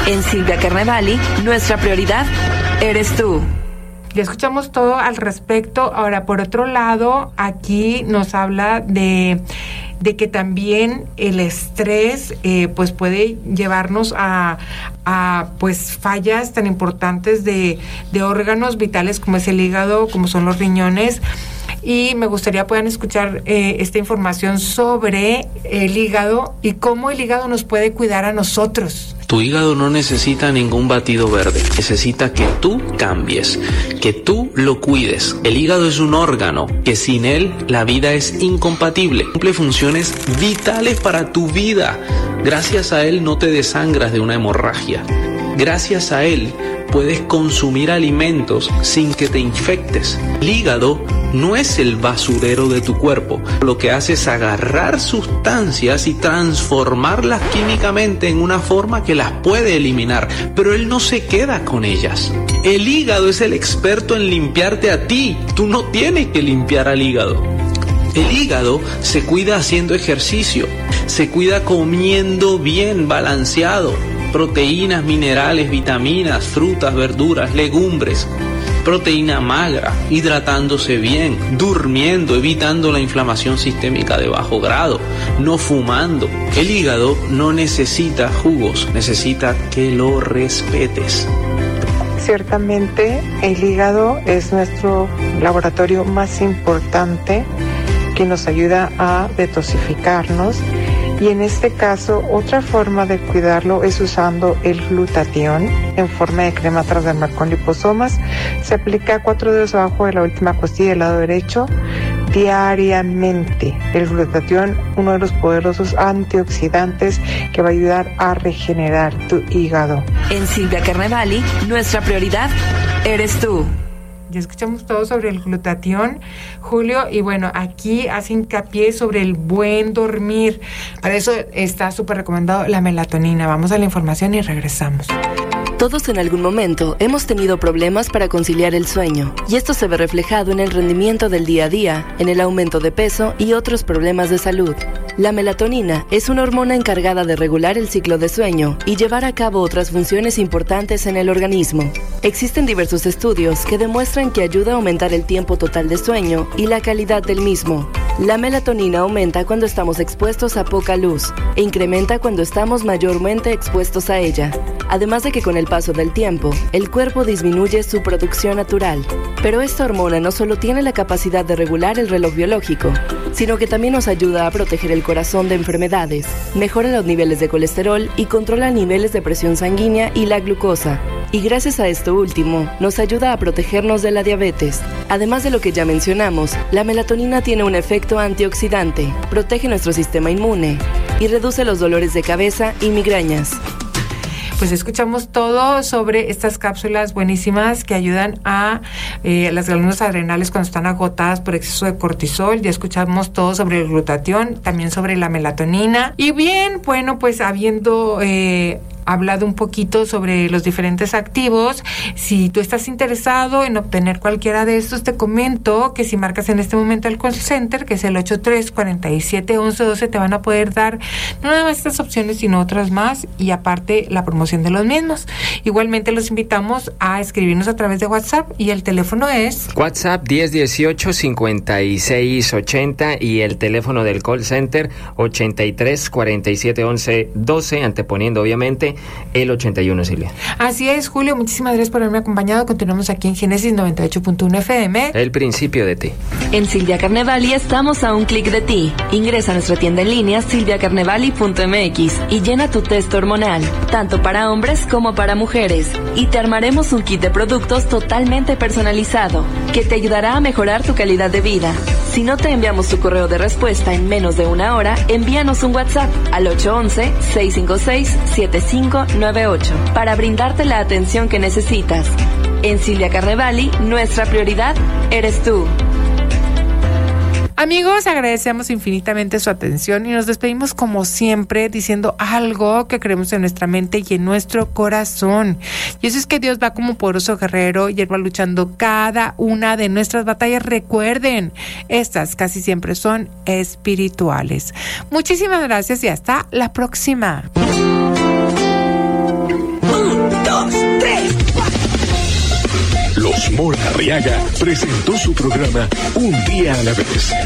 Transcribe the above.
En Silvia Carnevali, nuestra prioridad eres tú. Ya escuchamos todo al respecto. Ahora, por otro lado, aquí nos habla de que también el estrés pues puede llevarnos a pues fallas tan importantes de órganos vitales como es el hígado, como son los riñones. Y me gustaría puedan escuchar esta información sobre el hígado y cómo el hígado nos puede cuidar a nosotros. Tu hígado no necesita ningún batido verde, necesita que tú cambies, que tú lo cuides. El hígado es un órgano que sin él la vida es incompatible. Cumple funciones vitales para tu vida. Gracias a él no te desangras de una hemorragia. Gracias a él puedes consumir alimentos sin que te infectes. El hígado no es el basurero de tu cuerpo. Lo que hace es agarrar sustancias y transformarlas químicamente en una forma que las puede eliminar, pero él no se queda con ellas. El hígado es el experto en limpiarte a ti. Tú no tienes que limpiar al hígado. El hígado se cuida haciendo ejercicio, se cuida comiendo bien, balanceado, proteínas, minerales, vitaminas, frutas, verduras, legumbres, proteína magra, hidratándose bien, durmiendo, evitando la inflamación sistémica de bajo grado, no fumando. El hígado no necesita jugos, necesita que lo respetes. Ciertamente el hígado es nuestro laboratorio más importante que nos ayuda a detoxificarnos. Y en este caso, otra forma de cuidarlo es usando el glutatión en forma de crema transdermal con liposomas. Se aplica 4 dedos abajo de la última costilla del lado derecho diariamente. El glutatión, uno de los poderosos antioxidantes que va a ayudar a regenerar tu hígado. En Silvia Carnevali, nuestra prioridad eres tú. Ya escuchamos todo sobre el glutatión, Julio, y bueno, aquí hace hincapié sobre el buen dormir. Para eso está súper recomendado la melatonina. Vamos a la información y regresamos. Todos en algún momento hemos tenido problemas para conciliar el sueño, y esto se ve reflejado en el rendimiento del día a día, en el aumento de peso y otros problemas de salud. La melatonina es una hormona encargada de regular el ciclo de sueño y llevar a cabo otras funciones importantes en el organismo. Existen diversos estudios que demuestran que ayuda a aumentar el tiempo total de sueño y la calidad del mismo. La melatonina aumenta cuando estamos expuestos a poca luz e incrementa cuando estamos mayormente expuestos a ella. Además de que con el paso del tiempo, el cuerpo disminuye su producción natural. Pero esta hormona no solo tiene la capacidad de regular el reloj biológico, sino que también nos ayuda a proteger el corazón de enfermedades, mejora los niveles de colesterol y controla niveles de presión sanguínea y la glucosa. Y gracias a esto último, nos ayuda a protegernos de la diabetes. Además de lo que ya mencionamos, la melatonina tiene un efecto antioxidante, protege nuestro sistema inmune y reduce los dolores de cabeza y migrañas. Pues escuchamos todo sobre estas cápsulas buenísimas que ayudan a las glándulas adrenales cuando están agotadas por exceso de cortisol. Ya escuchamos todo sobre el glutatión, también sobre la melatonina. Y bien, bueno, pues habiendo hablado un poquito sobre los diferentes activos, si tú estás interesado en obtener cualquiera de estos, te comento que si marcas en este momento el call center, que es el 83-47-11-12, te van a poder dar no nada más estas opciones, sino otras más, y aparte la promoción de los mismos. Igualmente los invitamos a escribirnos a través de WhatsApp, y el teléfono es WhatsApp 1018-5680 y el teléfono del call center 83-47-11-12, anteponiendo obviamente el 81, Silvia. Así es, Julio, muchísimas gracias por haberme acompañado. Continuamos aquí en Génesis 98.1 FM. El principio de ti. En Silvia Carnevali estamos a un clic de ti. Ingresa a nuestra tienda en línea silviacarnevali.mx y llena tu test hormonal, tanto para hombres como para mujeres. Y te armaremos un kit de productos totalmente personalizado, que te ayudará a mejorar tu calidad de vida. Si no te enviamos tu correo de respuesta en menos de una hora, envíanos un WhatsApp al 811-656-7598 para brindarte la atención que necesitas. En Silvia Carnevali, nuestra prioridad eres tú. Amigos, agradecemos infinitamente su atención y nos despedimos como siempre diciendo algo que creemos en nuestra mente y en nuestro corazón. Y eso es que Dios va como poderoso guerrero y Él va luchando cada una de nuestras batallas. Recuerden, estas casi siempre son espirituales. Muchísimas gracias y hasta la próxima. Los Mora Arriaga presentó su programa Un Día a la Vez.